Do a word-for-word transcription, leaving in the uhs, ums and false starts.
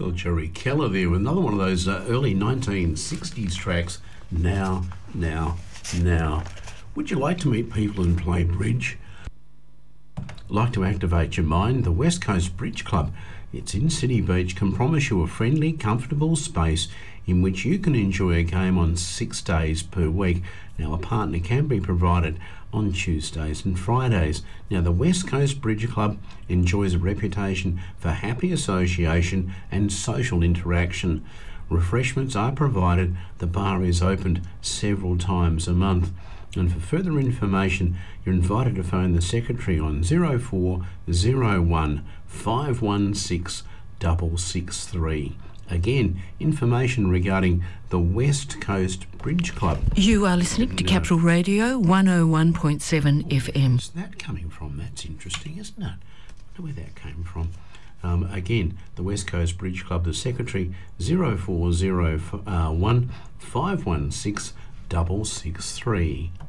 Well, Jerry Keller there with another one of those uh, early nineteen sixties tracks, Now, Now, Now. Would you like to meet people and play bridge? Like to activate your mind? The West Coast Bridge Club, it's in City Beach, can promise you a friendly, comfortable space in which you can enjoy a game on six days per week. Now, a partner can be provided on Tuesdays and Fridays. Now, the West Coast Bridge Club enjoys a reputation for happy association and social interaction. Refreshments are provided. The bar is opened several times a month. And for further information, you're invited to phone the secretary on zero four zero one five one six six six three. Again, information regarding the West Coast Bridge Club. You are listening to No. Capital Radio one oh one point seven F M. Where's that coming from? That's interesting, isn't it? I wonder where that came from. Um, again, the West Coast Bridge Club, the secretary, zero four zero one five one six six six three.